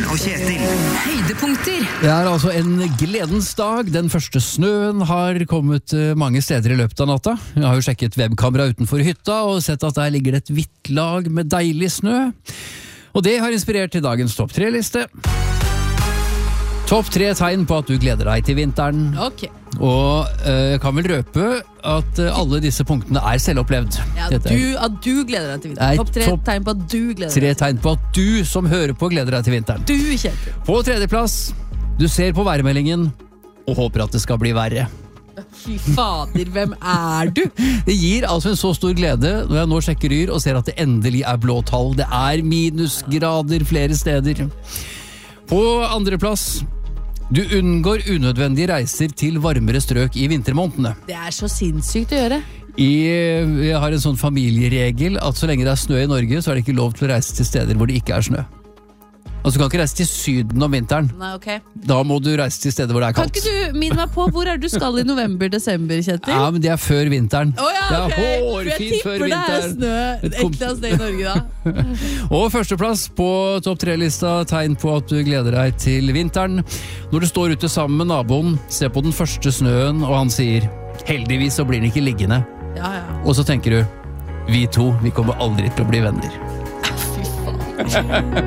og Kjetil. Høydepunkter. Det er altså en gledens dag. Den første snøen har kommet mange steder i løpet av natta. Jeg har jo sjekket webkamera utenfor hytta og sett at der ligger det et hvitt lag med deilig snø. Og det har inspirert til dagens topp 3-liste. Topp 3 tegn på at du gleder deg til vinteren. Ok. Og jeg kan vel røpe at alle disse punktene er selvopplevd. Ja, at du gleder deg til vinteren. Topp 3 tegn på at du gleder deg. 3 tegn på at du som hører på gleder deg til vinteren. Du, Kjetil. På 3. plass, du ser på værmeldingen og håper at det skal bli verre. Fy fader, hvem er du? Det gir altså en så stor glede når jeg nå sjekker Yr og ser at det endelig er blå tall. Det er minusgrader flere steder. På 2. plass, du unngår unødvendige reiser til varmere strøk i vintermånedene. Det er så sinnssykt å gjøre. Jeg har en sånn familieregel at så lenge det er snø i Norge, så er det ikke lov til å reise til steder hvor det ikke er snø. Altså du kan ikke reise til Syden om vinteren. Nei, ok. Da må du reise til steder hvor det er kaldt. Kan ikke du minne meg på hvor er du skal i november-desember, Kjetil? Ja, men det er før vinteren. Ja, Det ok. er hårfint før Jeg tipper det er vinteren. snø et eller annet sted i Norge da. Og 1. plass på topp 3-lista, tegn på at du gleder deg til vinteren. Når du står ute sammen med naboen, ser på den første snøen, og han sier, heldigvis så blir den ikke liggende. Ja. Og så tenker du, vi to, vi kommer aldri til å bli venner. Fy faen.